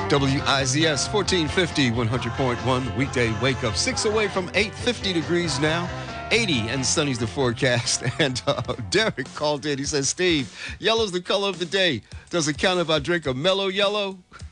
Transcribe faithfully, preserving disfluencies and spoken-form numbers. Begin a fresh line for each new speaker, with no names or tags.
W I Z S fourteen fifty, one hundred point one weekday wake up. Six away from eight, fifty degrees now. eighty and sunny's the forecast. And uh, Derek called in. He says, Steve, yellow's the color of the day. Does it count if I drink a mellow yellow?